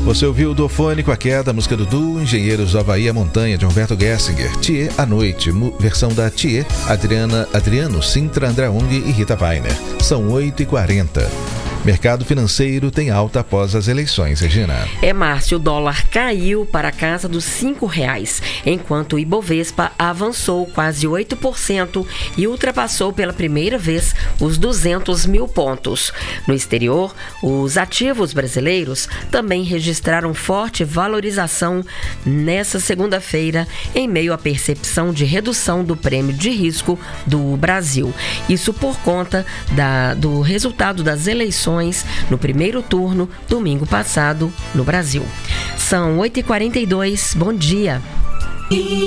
Você ouviu do Fone com a Queda, a música do duo Engenheiros do Havaí, a Montanha, de Humberto Gessinger. Thier à Noite, versão da Thier, Adriano Sintra, André Ung e Rita Weiner. São 8h40. Mercado financeiro tem alta após as eleições, Regina. Márcio, o dólar caiu para a casa dos R$5, enquanto o Ibovespa avançou quase 8% e ultrapassou pela primeira vez os 200 mil pontos. No exterior, os ativos brasileiros também registraram forte valorização nesta segunda-feira, em meio à percepção de redução do prêmio de risco do Brasil. Isso por conta do resultado das eleições no primeiro turno, domingo passado, no Brasil. São 8h42, bom dia.